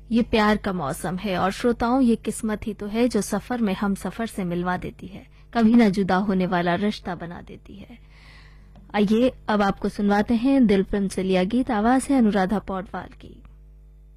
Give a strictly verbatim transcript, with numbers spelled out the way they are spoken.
ये प्यार का मौसम है और श्रोताओं, ये किस्मत ही तो है जो सफर में हम सफर से मिलवा देती है, कभी ना जुदा होने वाला रिश्ता बना देती है। आइए अब आपको सुनवाते हैं दिल फिल्म से लिया गीत, आवाज है अनुराधा पौडवाल की।